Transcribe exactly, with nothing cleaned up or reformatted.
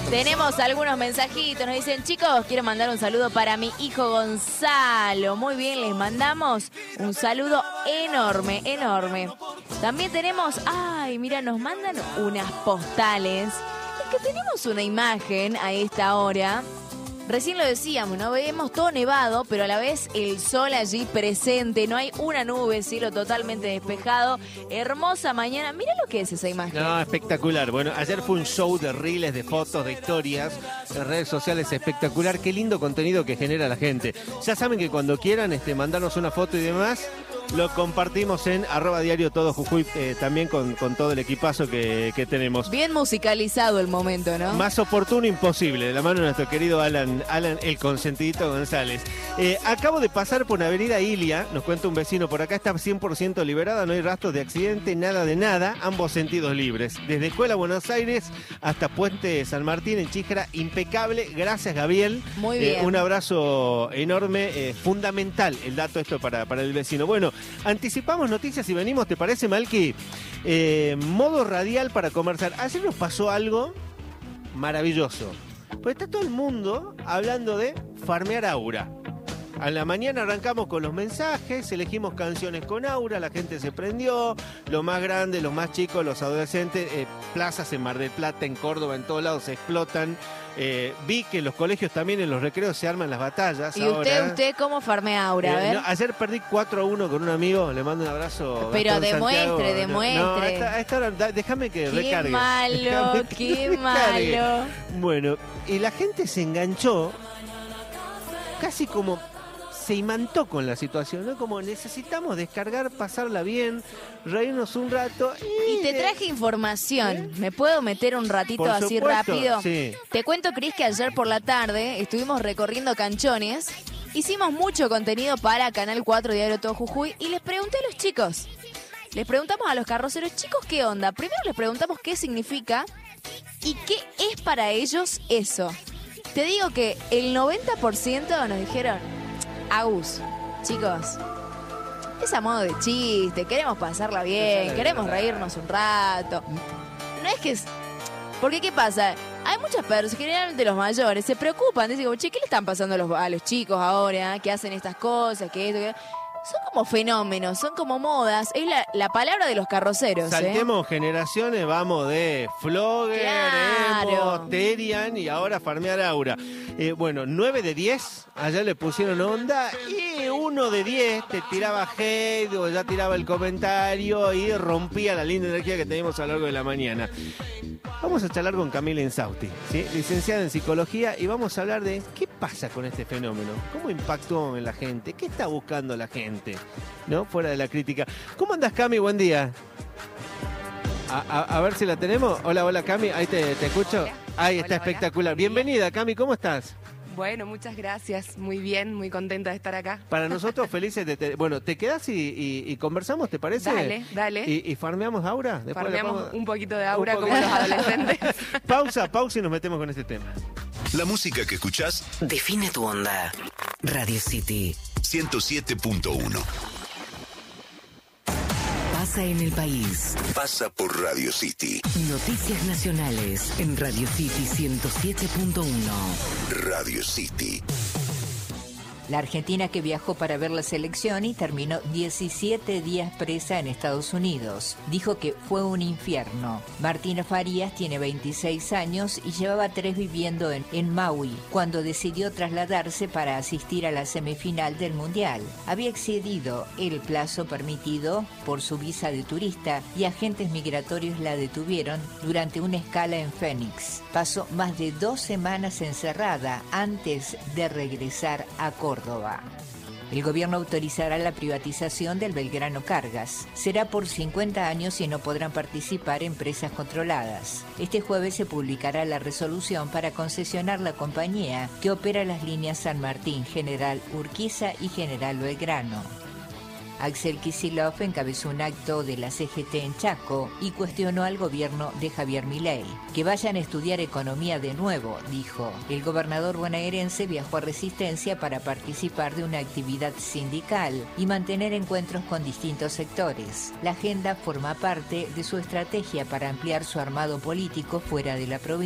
Tenemos algunos mensajitos, nos dicen, chicos, quiero mandar un saludo para mi hijo Gonzalo. Muy bien, les mandamos un saludo enorme, enorme. También tenemos, ay, mira, nos mandan unas postales. Es que tenemos una imagen a esta hora. Recién lo decíamos, ¿no? Vemos todo nevado, pero a la vez el sol allí presente. No hay una nube, cielo totalmente despejado. Hermosa mañana. Mira lo que es esa imagen. No, espectacular. Bueno, ayer fue un show de reels, de fotos, de historias, en redes sociales espectacular. Qué lindo contenido que genera la gente. Ya saben que cuando quieran este, mandarnos una foto y demás, lo compartimos en arroba diario todo Jujuy, eh, también con, con todo el equipazo que, que tenemos. Bien musicalizado el momento, ¿no? Más oportuno imposible, de la mano de nuestro querido Alan, Alan el consentidito González. Eh, acabo de pasar por una avenida Ilia, nos cuenta un vecino, por acá está cien por ciento liberada, no hay rastros de accidente, nada de nada, ambos sentidos libres. Desde Escuela Buenos Aires hasta Puente San Martín en Chíjara, impecable. Gracias, Gabriel. Muy bien. Eh, un abrazo enorme, eh, fundamental el dato esto para, para el vecino. Bueno, anticipamos noticias y venimos, ¿te parece, Malki? Eh, modo radial para conversar. Ayer nos pasó algo maravilloso. Pues está todo el mundo hablando de farmear Aura. A la mañana arrancamos con los mensajes, elegimos canciones con Aura, la gente se prendió, los más grandes, los más chicos, los adolescentes, eh, plazas en Mar del Plata, en Córdoba, en todos lados se explotan. Eh, vi que en los colegios también, en los recreos, se arman las batallas. ¿Y ahora. usted, usted cómo farmea Aura? A Eh, ver. no, ayer perdí cuatro a uno con un amigo, le mando un abrazo. Pero Gastón demuestre, Santiago. demuestre. No, a esta, a esta hora, da- déjame que Qué recargue. malo, Déjame que qué recargue. malo. Bueno, y la gente se enganchó, casi como se imantó con la situación, ¿no? Como necesitamos descargar, pasarla bien, reírnos un rato. Y, Y te traje información. ¿Me puedo meter un ratito Por así supuesto, rápido? sí. Te cuento, Cris, que ayer por la tarde estuvimos recorriendo canchones. Hicimos mucho contenido para Canal cuatro Diario Todo Jujuy y les pregunté a los chicos. Les preguntamos a los carroceros, chicos, ¿qué onda? Primero les preguntamos qué significa y qué es para ellos eso. Te digo que el noventa por ciento nos dijeron, Agus, chicos, es a modo de chiste, queremos pasarla bien, queremos reírnos un rato. No es que es... Porque, ¿qué pasa? Hay muchas personas, generalmente los mayores, se preocupan, dicen, como, che, ¿qué le están pasando a los, a los chicos ahora? Que hacen estas cosas, que esto, que... Son como fenómenos, son como modas. Es la, la palabra de los carroceros. Saltemos ¿eh? generaciones, vamos de Flogger, Claro. Emo, Terian y ahora farmear Aura. Eh, bueno, nueve de diez, allá le pusieron onda y uno de diez te tiraba hate o ya tiraba el comentario y rompía la linda energía que teníamos a lo largo de la mañana. Vamos a charlar con Camila Insausti, ¿sí? Licenciada en Psicología, y vamos a hablar de qué pasa con este fenómeno, cómo impactó en la gente, qué está buscando la gente, ¿no? Fuera de la crítica. ¿Cómo andas, Cami? Buen día. A, a, a ver si la tenemos. Hola, hola, Cami, ahí te, te escucho. Ahí está, Hola, espectacular. hola. Bienvenida, Cami, ¿cómo estás? Bueno, muchas gracias. Muy bien, muy contenta de estar acá. Para nosotros felices de... Te... Bueno, ¿te quedás y, y, y conversamos, te parece? Dale, dale. ¿Y, y farmeamos Aura? Después Farmeamos le pongo- un poquito de Aura Un como poquito. los adolescentes. Pausa, pausa y nos metemos con este tema. La música que escuchás, Define tu onda. Radio City. ciento siete punto uno. Pasa en el país. Pasa por Radio City. Noticias nacionales en Radio City ciento siete punto uno. Radio City. La argentina que viajó para ver la selección y terminó diecisiete días presa en Estados Unidos. Dijo que fue un infierno. Martina Farías tiene veintiséis años y llevaba tres viviendo en, en Maui cuando decidió trasladarse para asistir a la semifinal del Mundial. Había excedido el plazo permitido por su visa de turista y agentes migratorios la detuvieron durante una escala en Phoenix. Pasó más de dos semanas encerrada antes de regresar a Córdoba. El gobierno autorizará la privatización del Belgrano Cargas. Será por cincuenta años y no podrán participar empresas controladas. Este jueves se publicará la resolución para concesionar la compañía que opera las líneas San Martín, General Urquiza y General Belgrano. Axel Kicillof encabezó un acto de la C G T en Chaco y cuestionó al gobierno de Javier Milei. Que vayan a estudiar economía de nuevo, dijo. El gobernador bonaerense viajó a Resistencia para participar de una actividad sindical y mantener encuentros con distintos sectores. La agenda forma parte de su estrategia para ampliar su armado político fuera de la provincia.